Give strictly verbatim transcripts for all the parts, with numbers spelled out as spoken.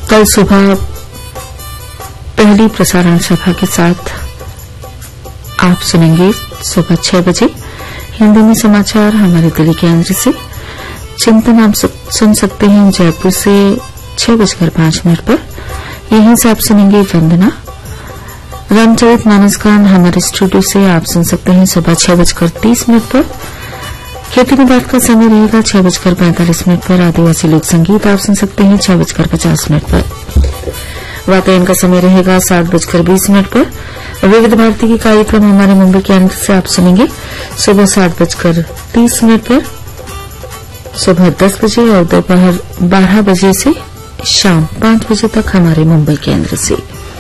कल सुबह पहली प्रसारण सभा के साथ आप सुनेंगे सुबह छह बजे हिंदी में समाचार हमारे दिल्ली केंद्र से। चिंतन आप सुन सकते हैं जयपुर से छह बजकर पांच मिनट पर। यहीं से आप सुनेंगे वंदना। रामचरित मानस गान हमारे स्टूडियो से आप सुन सकते हैं सुबह छह बजकर तीस मिनट पर। खेती में बात का समय रहेगा छह बजकर पैंतालीस मिनट पर। आदिवासी लोक संगीत आप सुन सकते हैं छह बजकर पचास मिनट पर। वातायन का समय रहेगा सात बजकर बीस मिनट पर। विविध भारती के कार्यक्रम हमारे मुंबई केंद्र से आप सुनेंगे सुबह सात बजकर तीस मिनट पर, सुबह दस बजे और दोपहर बारह बजे से शाम पांच बजे तक हमारे मुंबई केंद्र से।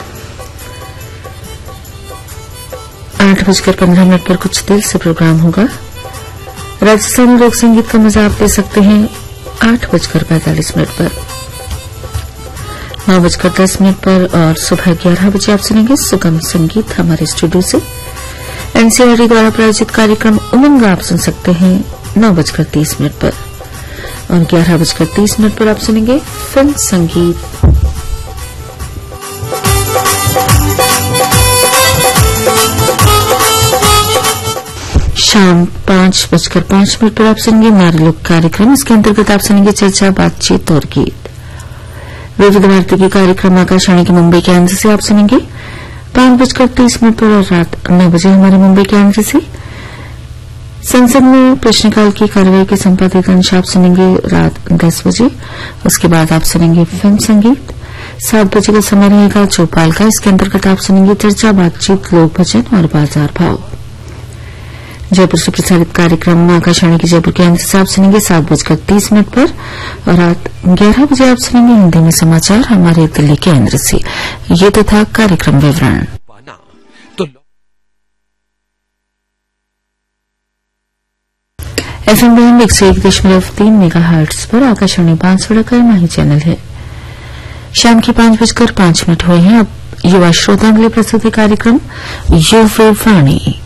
आठ बजकर पंद्रह मिनट पर कुछ दिल से प्रोग्राम होगा। राजस्थानी लोक संगीत का मजा आप ले सकते हैं आठ बजकर पैंतालीस मिनट पर, नौ बजकर दस मिनट पर और सुबह ग्यारह बजे आप सुनेंगे सुगम संगीत हमारे स्टूडियो से। एनसीईआरटी द्वारा प्रायोजित कार्यक्रम उमंग आप सुन सकते हैं नौ बजकर तीस मिनट पर और ग्यारह बजकर तीस मिनट पर आप सुनेंगे फिल्म संगीत। शाम पांच बजकर पांच मिनट पर आप सुनेंगे नारी लोक कार्यक्रम। इसके अंतर्गत आप सुनेंगे चर्चा, बातचीत और गीत। विविध भारती के कार्यक्रम आकाशवाणी के मुंबई केंद्र से आप सुनेंगे पांच बजकर तीस मिनट पर और रात नौ बजे हमारे मुंबई केंद्र से। संसद में प्रश्नकाल की कार्यवाही के संपादित अंश आप सुनेंगे रात दस बजे। उसके बाद आप सुनेंगे फिल्म संगीत। सात बजे का समय रहेगा चौपाल का। इसके अंतर्गत आप सुनेंगे चर्चा, बातचीत, लोक भजन और बाजार भाव। जयपुर से प्रसारित कार्यक्रम आकाशवाणी के जयपुर केंद्र से आप सुनेंगे सात बजकर तीस मिनट पर और रात ग्यारह बजे आप सुनेंगे हिंदी में समाचार हमारे दिल्ली केंद्र से। ये तो था कार्यक्रम विवरण। एफएम बैंड एक सौ एक दशमलव तीन मेगा हर्ट्ज पर आकाशवाणी बांसवाड़ा का माही चैनल है। शाम के पांच बजकर पांच मिनट हुए हैं। अब युवा श्रोताओं के लिए प्रस्तुति कार्यक्रम युवा वाणी।